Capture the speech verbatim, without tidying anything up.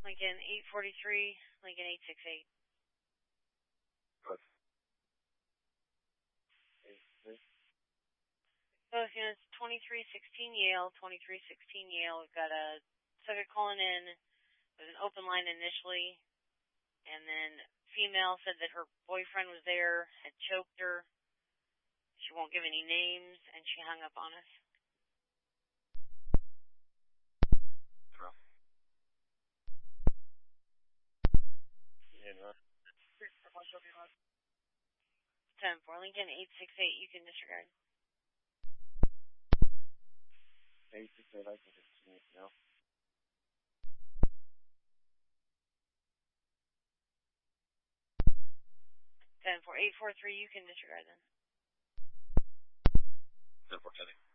Lincoln eight forty-three, Lincoln eight sixty-eight. Good. Both units, twenty-three sixteen Yale, twenty-three sixteen Yale. We've got a subject calling in with an open line initially, and then female said that her boyfriend was there, had choked her. She won't give any names, and she hung up on us. True. Yeah, no. ten four, Lincoln eight sixty-eight. You can disregard. eight sixty-eight, I can continue now. ten four, eight four three. You can disregard then. ten four, ten.